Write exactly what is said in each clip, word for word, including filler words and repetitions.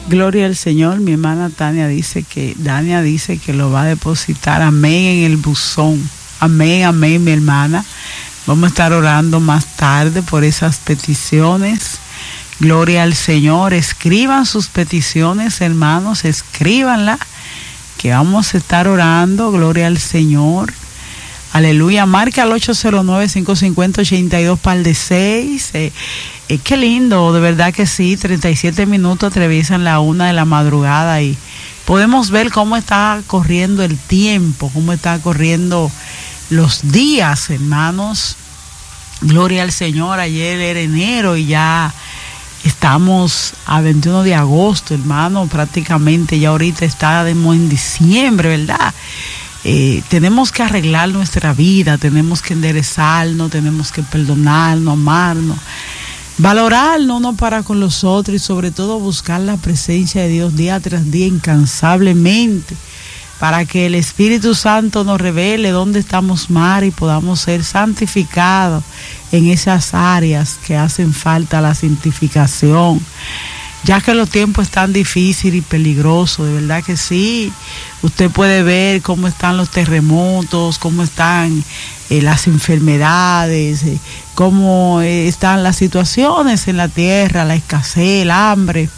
Gloria al Señor. Mi hermana Tania dice que, Dania dice que lo va a depositar, amén, en el buzón. Amén, amén, mi hermana. Vamos a estar orando más tarde por esas peticiones. Gloria al Señor. Escriban sus peticiones, hermanos, escríbanla, que vamos a estar orando. Gloria al Señor. Aleluya. Marca al ocho cero nueve, cinco cinco cero, ocho dos par de seis. Eh, eh, qué lindo, de verdad que sí. treinta y siete minutos atraviesan la una de la madrugada y podemos ver cómo está corriendo el tiempo, cómo está corriendo los días, hermanos. Gloria al Señor. Ayer era enero y ya estamos a veintiuno de agosto, hermano. Prácticamente ya ahorita estamos en diciembre, ¿verdad? Eh, tenemos que arreglar nuestra vida, tenemos que enderezarnos, tenemos que perdonarnos, amarnos, valorarnos uno para con los otros y sobre todo buscar la presencia de Dios día tras día incansablemente, para que el Espíritu Santo nos revele dónde estamos mal y podamos ser santificados en esas áreas que hacen falta la santificación, ya que los tiempos están difíciles y peligrosos, de verdad que sí. Usted puede ver cómo están los terremotos, cómo están eh, las enfermedades, eh, cómo eh, están las situaciones en la tierra, la escasez, el hambre.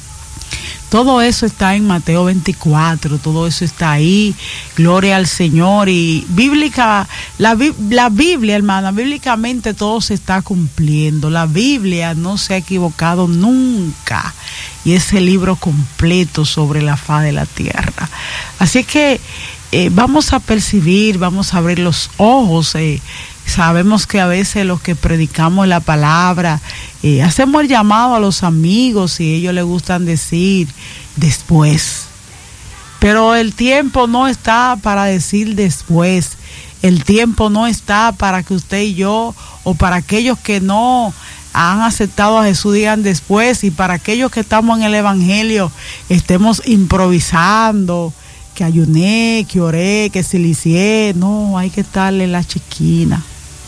Todo eso está en Mateo veinticuatro, todo eso está ahí. Gloria al Señor. Y bíblica, la, la Biblia, hermana, bíblicamente todo se está cumpliendo. La Biblia no se ha equivocado nunca. Y es el libro completo sobre la faz de la tierra. Así que eh, vamos a percibir, vamos a abrir los ojos. Eh, sabemos que a veces los que predicamos la palabra, eh, hacemos el llamado a los amigos y ellos les gustan decir después. Pero el tiempo no está para decir después. El tiempo no está para que usted y yo, o para aquellos que no han aceptado a Jesús, digan después, y para aquellos que estamos en el Evangelio estemos improvisando, que ayuné, que oré, que silicié. No, hay que estarle en la chiquina.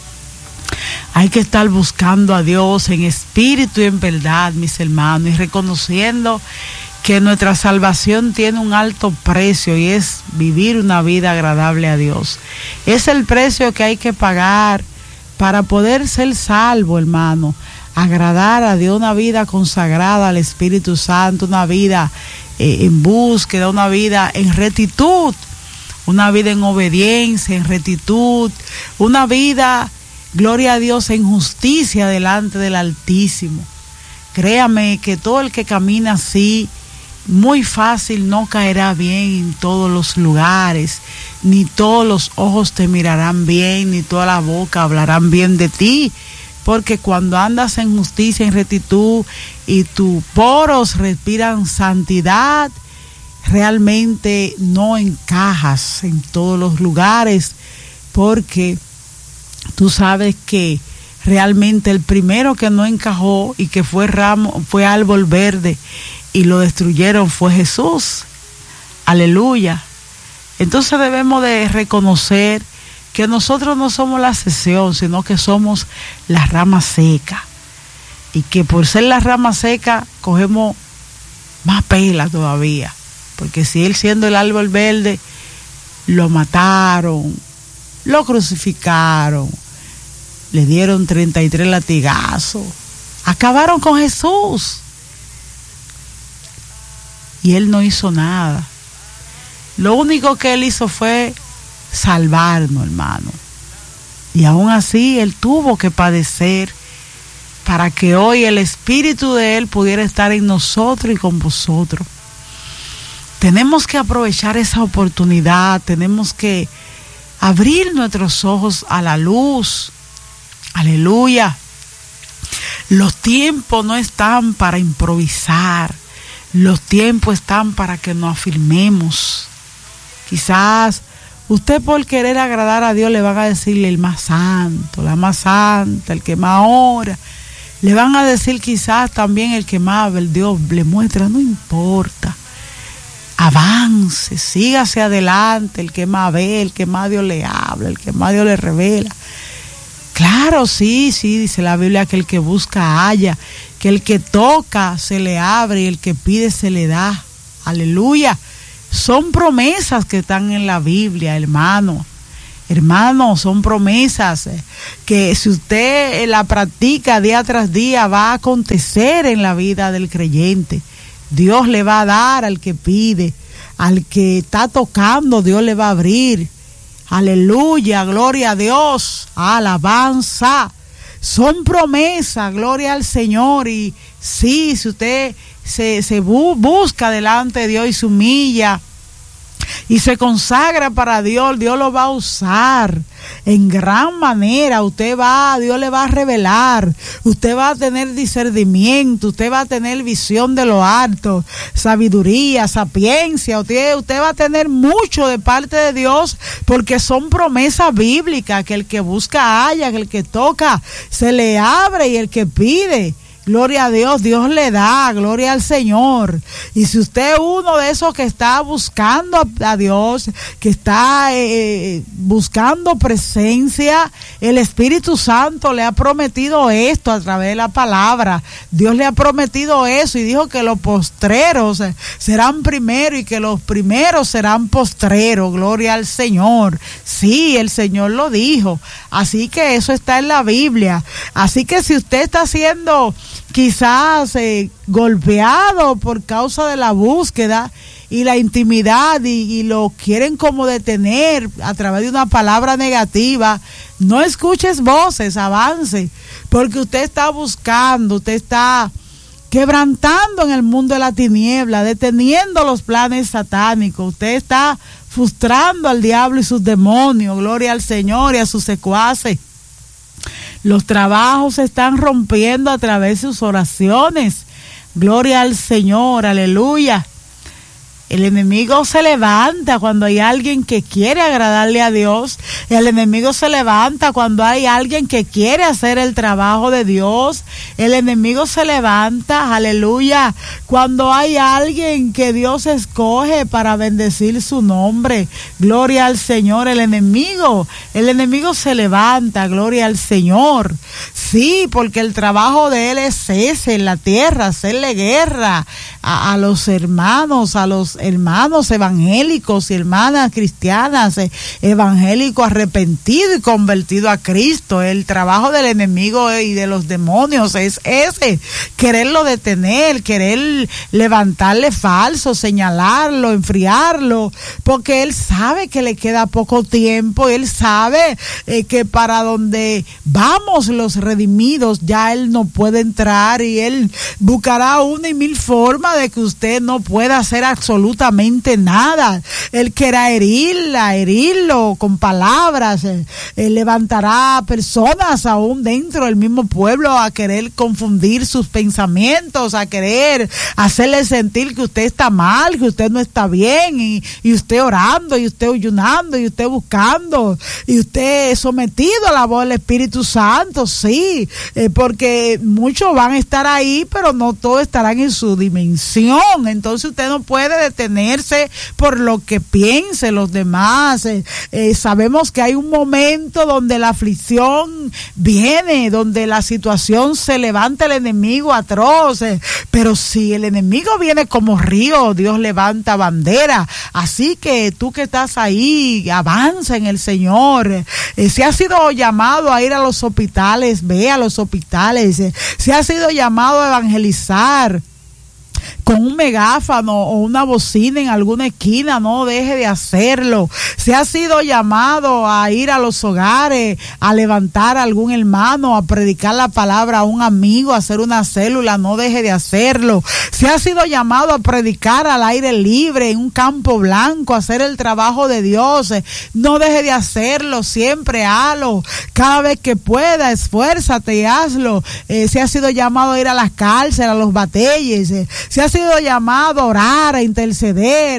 Hay que estar buscando a Dios en espíritu y en verdad, mis hermanos, y reconociendo que nuestra salvación tiene un alto precio y es vivir una vida agradable a Dios. Es el precio que hay que pagar para poder ser salvo, hermano. Agradar a Dios, una vida consagrada al Espíritu Santo, una vida eh, en búsqueda, una vida en rectitud, una vida en obediencia, en rectitud, una vida, gloria a Dios, en justicia delante del Altísimo. Créame que todo el que camina así, muy fácil no caerá bien en todos los lugares, ni todos los ojos te mirarán bien, ni toda la boca hablarán bien de ti, porque cuando andas en justicia, en rectitud, y tus poros respiran santidad, realmente no encajas en todos los lugares, porque tú sabes que realmente el primero que no encajó y que fue ramo, fue árbol verde y lo destruyeron fue Jesús. Aleluya. Entonces debemos de reconocer que nosotros no somos la excepción, sino que somos la rama seca. Y que por ser la rama seca cogemos más pela todavía. Porque si él, siendo el árbol verde, lo mataron, lo crucificaron, le dieron treinta y tres latigazos, acabaron con Jesús. Y él no hizo nada. Lo único que él hizo fue salvarnos, hermano. Y aún así él tuvo que padecer para que hoy el Espíritu de él pudiera estar en nosotros y con vosotros. Tenemos que aprovechar esa oportunidad, tenemos que abrir nuestros ojos a la luz. Aleluya. Los tiempos no están para improvisar, los tiempos están para que nos afirmemos. Quizás usted, por querer agradar a Dios, le van a decirle el más santo, la más santa, el que más ora. Le van a decir quizás también el que más el Dios le muestra. No importa. Avance, sígase adelante, el que más ve, el que más Dios le habla, el que más Dios le revela. Claro, sí, sí, dice la Biblia que el que busca halla, que el que toca se le abre y el que pide se le da. Aleluya. Son promesas que están en la Biblia, hermano. Hermano, son promesas que si usted la practica día tras día va a acontecer en la vida del creyente. Dios le va a dar al que pide, al que está tocando, Dios le va a abrir. Aleluya, gloria a Dios, alabanza. Son promesas, gloria al Señor. Y sí, si usted se, se bu- busca delante de Dios y se humilla y se consagra para Dios, Dios lo va a usar en gran manera. Usted va, Dios le va a revelar, usted va a tener discernimiento, usted va a tener visión de lo alto, sabiduría, sapiencia, usted, usted va a tener mucho de parte de Dios, porque son promesas bíblicas, que el que busca halla, que el que toca se le abre y el que pide, gloria a Dios, Dios le da, gloria al Señor. Y si usted es uno de esos que está buscando a Dios, que está eh, buscando presencia, el Espíritu Santo le ha prometido esto a través de la palabra. Dios le ha prometido eso y dijo que los postreros serán primero y que los primeros serán postreros, gloria al Señor. Sí, el Señor lo dijo. Así que eso está en la Biblia. Así que si usted está haciendo quizás eh, golpeado por causa de la búsqueda y la intimidad y, y lo quieren como detener a través de una palabra negativa, no escuches voces, avance, porque usted está buscando, usted está quebrantando en el mundo de la tiniebla, deteniendo los planes satánicos, usted está frustrando al diablo y sus demonios, gloria al Señor y a sus secuaces. Los trabajos se están rompiendo a través de sus oraciones. Gloria al Señor, aleluya. El enemigo se levanta cuando hay alguien que quiere agradarle a Dios. El enemigo se levanta cuando hay alguien que quiere hacer el trabajo de Dios. El enemigo se levanta, aleluya, cuando hay alguien que Dios escoge para bendecir su nombre. Gloria al Señor. El enemigo, el enemigo se levanta, gloria al Señor. Sí, porque el trabajo de él es ese en la tierra, hacerle guerra a, a los hermanos, a los hermanos evangélicos y hermanas cristianas, eh, evangélicos arrepentidos y convertidos a Cristo. El trabajo del enemigo y de los demonios es ese, quererlo detener, querer levantarle falso, señalarlo, enfriarlo, porque él sabe que le queda poco tiempo, él sabe eh, que para donde vamos los redimidos ya él no puede entrar, y él buscará una y mil formas de que usted no pueda hacer absolutamente nada. Él querrá herirla, herirlo con palabras, él, él levantará personas aún dentro del mismo pueblo a querer confundir sus pensamientos, a querer hacerle sentir que usted está mal, que usted no está bien, y, y usted orando, y usted ayunando, y usted buscando, y usted sometido a la voz del Espíritu Santo, sí, eh, porque muchos van a estar ahí, pero no todos estarán en su dimensión. Entonces usted no puede detenerse por lo que piensen los demás. Eh, eh, sabemos que hay un momento donde la aflicción viene, donde la situación se levanta el enemigo atroz, eh, pero si el enemigo viene como río, Dios levanta bandera. Así que tú que estás ahí, avanza en el Señor. Eh, si has sido llamado a ir a los hospitales, ve a los hospitales. Eh, si has sido llamado a evangelizar con un megáfono o una bocina en alguna esquina, no deje de hacerlo. Si ha sido llamado a ir a los hogares, a levantar a algún hermano, a predicar la palabra a un amigo, a hacer una célula, no deje de hacerlo. Si ha sido llamado a predicar al aire libre, en un campo blanco, a hacer el trabajo de Dios, no deje de hacerlo, siempre hazlo. Cada vez que pueda, esfuérzate y hazlo. Eh, si ha sido llamado a ir a las cárceles, a los batalles, eh, si ha sido llamado a orar, a interceder,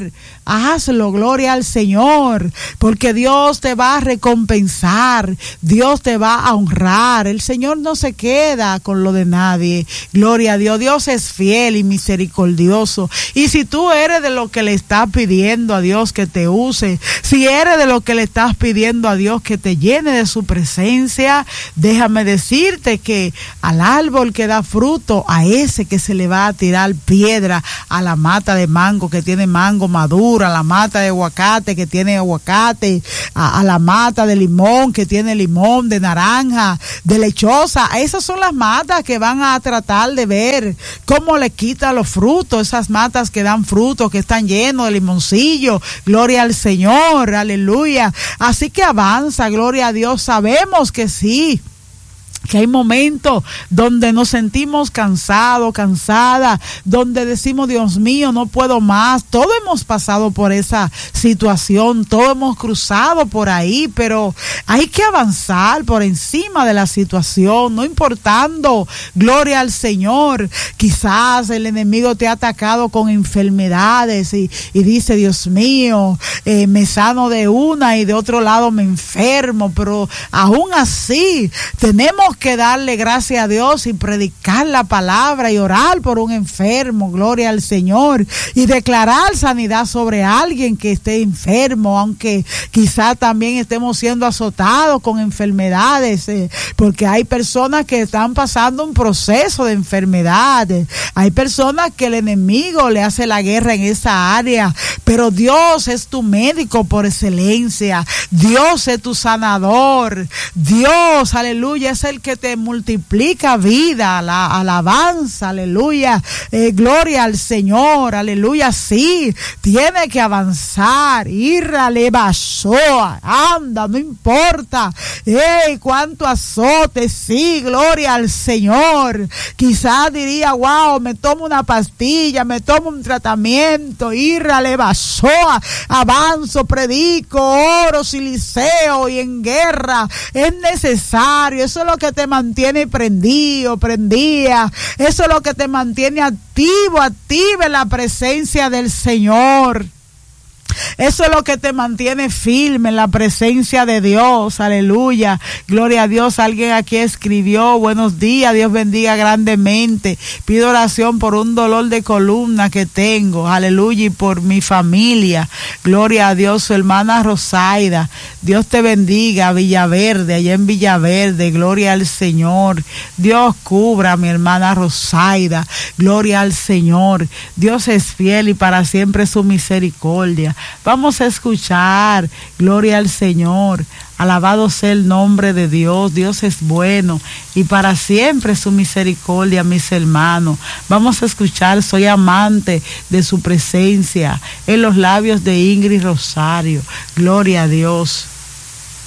hazlo, gloria al Señor, porque Dios te va a recompensar, Dios te va a honrar. El Señor no se queda con lo de nadie, gloria a Dios. Dios es fiel y misericordioso, y si tú eres de lo que le estás pidiendo a Dios que te use, si eres de lo que le estás pidiendo a Dios que te llene de su presencia, déjame decirte que al árbol que da fruto, a ese que se le va a tirar piedra, a la mata de mango que tiene mango madura, a la mata de aguacate que tiene aguacate, a, a la mata de limón que tiene limón, de naranja, de lechosa. Esas son las matas que van a tratar de ver cómo le quita los frutos, esas matas que dan frutos, que están llenos de limoncillo. Gloria al Señor, aleluya. Así que avanza, gloria a Dios. Sabemos que sí, que hay momentos donde nos sentimos cansados, cansadas, donde decimos, Dios mío, no puedo más. Todos hemos pasado por esa situación, todos hemos cruzado por ahí, pero hay que avanzar por encima de la situación, no importando, gloria al Señor. Quizás el enemigo te ha atacado con enfermedades y, y dice, Dios mío, eh, me sano de una y de otro lado me enfermo, pero aún así tenemos que darle gracias a Dios y predicar la palabra y orar por un enfermo, gloria al Señor, y declarar sanidad sobre alguien que esté enfermo, aunque quizá también estemos siendo azotados con enfermedades, eh, porque hay personas que están pasando un proceso de enfermedades, hay personas que el enemigo le hace la guerra en esa área, pero Dios es tu médico por excelencia, Dios es tu sanador, Dios, aleluya, es el que te multiplica vida, la alabanza, aleluya, eh, gloria al Señor, aleluya. Sí, tiene que avanzar, ir a levasoa, anda, no importa, hey, cuánto azote, sí, gloria al Señor. Quizás diría, wow, me tomo una pastilla, me tomo un tratamiento, ir a levasoa, avanzo, predico, oro, siliceo y en guerra, es necesario, eso es lo que te mantiene prendido, prendía. Eso es lo que te mantiene activo, activa en la presencia del Señor. Eso es lo que te mantiene firme en la presencia de Dios, aleluya, gloria a Dios. Alguien aquí escribió, buenos días, Dios bendiga grandemente, pido oración por un dolor de columna que tengo, aleluya, y por mi familia, gloria a Dios. Su hermana Rosaida, Dios te bendiga, Villaverde, allá en Villaverde, gloria al Señor. Dios cubra a mi hermana Rosaida, gloria al Señor. Dios es fiel y para siempre su misericordia. Vamos a escuchar, gloria al Señor, alabado sea el nombre de Dios. Dios es bueno y para siempre su misericordia, mis hermanos. Vamos a escuchar, soy amante de su presencia, en los labios de Ingrid Rosario. Gloria a Dios.